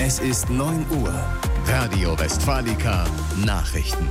Es ist 9 Uhr. Radio Westfalica Nachrichten.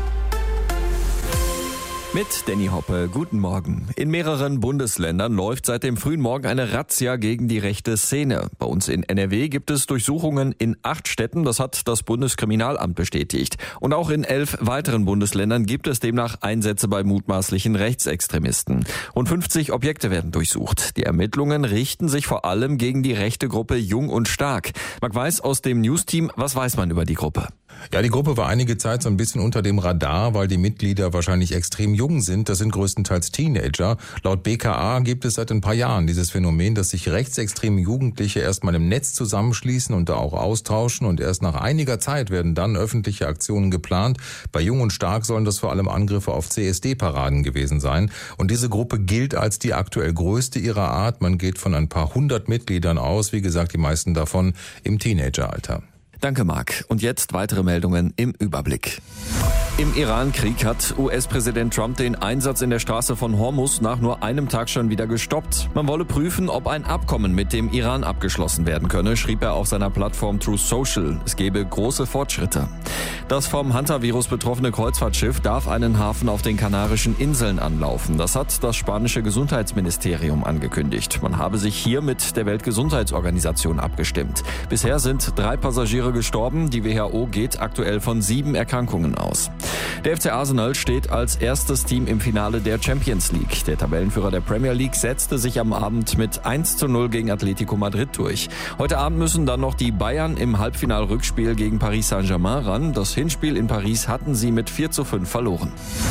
Mit Danny Hoppe, guten Morgen. In mehreren Bundesländern läuft seit dem frühen Morgen eine Razzia gegen die rechte Szene. Bei uns in NRW gibt es Durchsuchungen in 8 Städten, das hat das Bundeskriminalamt bestätigt. Und auch in 11 weiteren Bundesländern gibt es demnach Einsätze bei mutmaßlichen Rechtsextremisten. Rund 50 Objekte werden durchsucht. Die Ermittlungen richten sich vor allem gegen die rechte Gruppe Jung und Stark. Marc Weiß aus dem News-Team, was weiß man über die Gruppe? Ja, die Gruppe war einige Zeit so ein bisschen unter dem Radar, weil die Mitglieder wahrscheinlich extrem jung sind. Das sind größtenteils Teenager. Laut BKA gibt es seit ein paar Jahren dieses Phänomen, dass sich rechtsextreme Jugendliche erstmal im Netz zusammenschließen und da auch austauschen. Und erst nach einiger Zeit werden dann öffentliche Aktionen geplant. Bei Jung und Stark sollen das vor allem Angriffe auf CSD-Paraden gewesen sein. Und diese Gruppe gilt als die aktuell größte ihrer Art. Man geht von ein paar 100 Mitgliedern aus. Wie gesagt, die meisten davon im Teenageralter. Danke, Marc. Und jetzt weitere Meldungen im Überblick. Im Iran-Krieg hat US-Präsident Trump den Einsatz in der Straße von Hormuz nach nur einem Tag schon wieder gestoppt. Man wolle prüfen, ob ein Abkommen mit dem Iran abgeschlossen werden könne, schrieb er auf seiner Plattform Truth Social. Es gebe große Fortschritte. Das vom Hantavirus betroffene Kreuzfahrtschiff darf einen Hafen auf den Kanarischen Inseln anlaufen. Das hat das spanische Gesundheitsministerium angekündigt. Man habe sich hier mit der Weltgesundheitsorganisation abgestimmt. Bisher sind 3 Passagiere gestorben. Die WHO geht aktuell von 7 Erkrankungen aus. Der FC Arsenal steht als erstes Team im Finale der Champions League. Der Tabellenführer der Premier League setzte sich am Abend mit 1:0 gegen Atletico Madrid durch. Heute Abend müssen dann noch die Bayern im Halbfinal-Rückspiel gegen Paris Saint-Germain ran. Das Hinspiel in Paris hatten sie mit 4:5 verloren.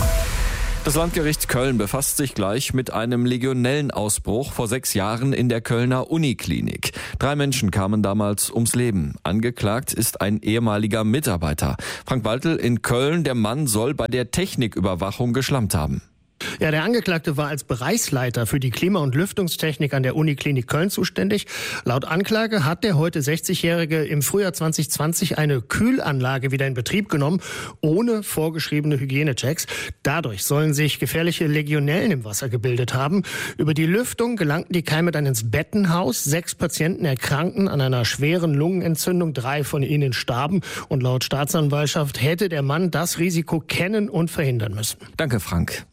Das Landgericht Köln befasst sich gleich mit einem Legionellenausbruch vor 6 Jahren in der Kölner Uniklinik. 3 Menschen kamen damals ums Leben. Angeklagt ist ein ehemaliger Mitarbeiter. Frank Waltel in Köln, der Mann soll bei der Techniküberwachung geschlampt haben. Ja, der Angeklagte war als Bereichsleiter für die Klima- und Lüftungstechnik an der Uniklinik Köln zuständig. Laut Anklage hat der heute 60-Jährige im Frühjahr 2020 eine Kühlanlage wieder in Betrieb genommen, ohne vorgeschriebene Hygienechecks. Dadurch sollen sich gefährliche Legionellen im Wasser gebildet haben. Über die Lüftung gelangten die Keime dann ins Bettenhaus. 6 Patienten erkrankten an einer schweren Lungenentzündung, 3 von ihnen starben. Und laut Staatsanwaltschaft hätte der Mann das Risiko kennen und verhindern müssen. Danke, Frank.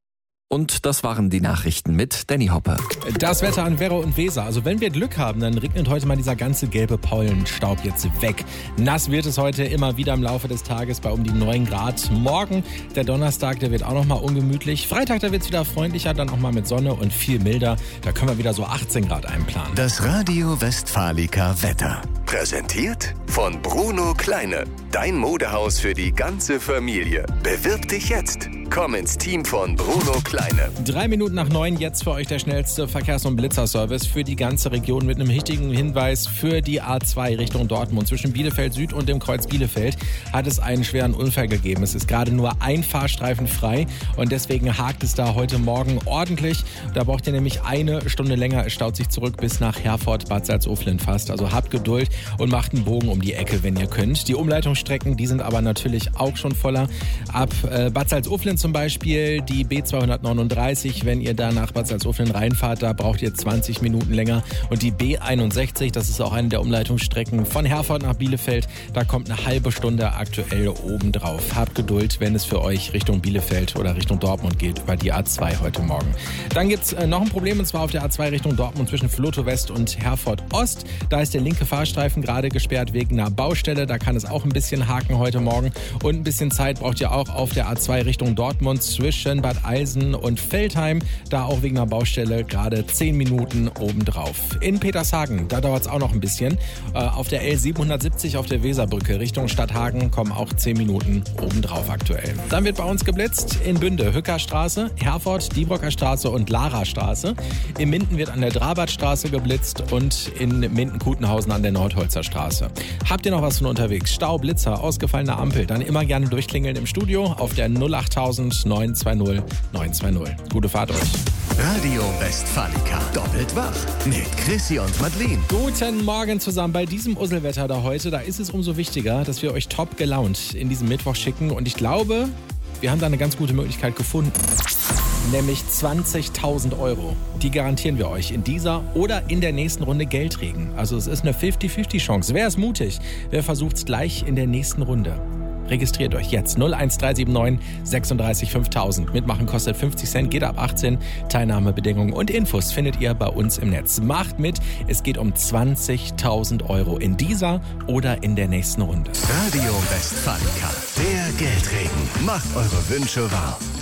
Und das waren die Nachrichten mit Danny Hoppe. Das Wetter an Werra und Weser. Also wenn wir Glück haben, dann regnet heute mal dieser ganze gelbe Pollenstaub jetzt weg. Nass wird es heute immer wieder im Laufe des Tages bei um die 9 Grad. Morgen, der Donnerstag, der wird auch noch mal ungemütlich. Freitag, da wird es wieder freundlicher, dann auch mal mit Sonne und viel milder. Da können wir wieder so 18 Grad einplanen. Das Radio Westfalica Wetter. Präsentiert von Bruno Kleine. Dein Modehaus für die ganze Familie. Bewirb dich jetzt. Komm ins Team von Bruno Kleine. 3 Minuten nach 9, jetzt für euch der schnellste Verkehrs- und Blitzerservice für die ganze Region mit einem richtigen Hinweis für die A2 Richtung Dortmund. Zwischen Bielefeld Süd und dem Kreuz Bielefeld hat es einen schweren Unfall gegeben. Es ist gerade nur ein Fahrstreifen frei und deswegen hakt es da heute Morgen ordentlich. Da braucht ihr nämlich 1 Stunde länger. Es staut sich zurück bis nach Herford, Bad Salzuflen fast. Also habt Geduld und macht einen Bogen um die Ecke, wenn ihr könnt. Die Umleitungsstrecken, die sind aber natürlich auch schon voller. Ab Bad Salzuflen zum Beispiel die B239, wenn ihr da nach Bad Salzuflen reinfahrt, da braucht ihr 20 Minuten länger. Und die B61, das ist auch eine der Umleitungsstrecken von Herford nach Bielefeld, da kommt eine halbe Stunde aktuell obendrauf. Habt Geduld, wenn es für euch Richtung Bielefeld oder Richtung Dortmund geht, über die A2 heute Morgen. Dann gibt's noch ein Problem, und zwar auf der A2 Richtung Dortmund zwischen Floto West und Herford Ost. Da ist der linke Fahrstreifen gerade gesperrt wegen einer Baustelle. Da kann es auch ein bisschen haken heute Morgen. Und ein bisschen Zeit braucht ihr auch auf der A2 Richtung Dortmund zwischen Bad Eilsen und Veltheim. Da auch wegen einer Baustelle gerade 10 Minuten obendrauf. In Petershagen, da dauert es auch noch ein bisschen. Auf der L770 auf der Weserbrücke Richtung Stadthagen kommen auch 10 Minuten obendrauf aktuell. Dann wird bei uns geblitzt in Bünde, Hückerstraße, Herford, Diebrocker Straße und Lara Straße. In Minden wird an der Drabartstraße geblitzt und in Minden-Kutenhausen an der Nordholzer Straße. Habt ihr noch was von unterwegs? Stau, Blitzer, ausgefallene Ampel, dann immer gerne durchklingeln im Studio auf der 08000 920 920. Gute Fahrt euch. Radio Westfalica. Doppelt wach. Mit Chrissy und Madeleine. Guten Morgen zusammen. Bei diesem Usselwetter da heute, da ist es umso wichtiger, dass wir euch top gelaunt in diesem Mittwoch schicken. Und ich glaube, wir haben da eine ganz gute Möglichkeit gefunden. Nämlich 20.000 Euro. Die garantieren wir euch in dieser oder in der nächsten Runde Geldregen. Also es ist eine 50-50 Chance. Wer ist mutig? Wer versucht es gleich in der nächsten Runde? Registriert euch jetzt 01379 36 5000. Mitmachen kostet 50 Cent, geht ab 18. Teilnahmebedingungen und Infos findet ihr bei uns im Netz. Macht mit, es geht um 20.000 Euro in dieser oder in der nächsten Runde. Radio Westfalica, der Geldregen. Macht eure Wünsche wahr.